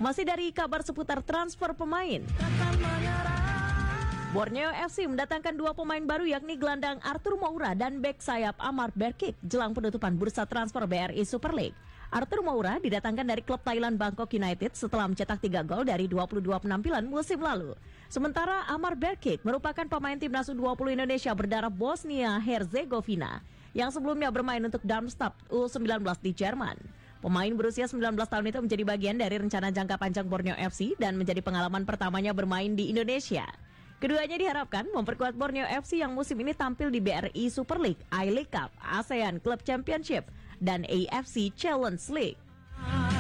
Masih dari kabar seputar transfer pemain. Borneo FC mendatangkan 2 pemain baru yakni gelandang Arthur Moura dan bek sayap Amar Berkik jelang penutupan bursa transfer BRI Super League. Arthur Moura didatangkan dari klub Thailand Bangkok United setelah mencetak 3 gol dari 22 penampilan musim lalu. Sementara Amar Berkik merupakan pemain timnas U20 Indonesia berdarah Bosnia-Herzegovina yang sebelumnya bermain untuk Darmstadt U19 di Jerman. Pemain berusia 19 tahun itu menjadi bagian dari rencana jangka panjang Borneo FC dan menjadi pengalaman pertamanya bermain di Indonesia. Keduanya diharapkan memperkuat Borneo FC yang musim ini tampil di BRI Super League, I-League Cup, ASEAN Club Championship, dan AFC Challenge League.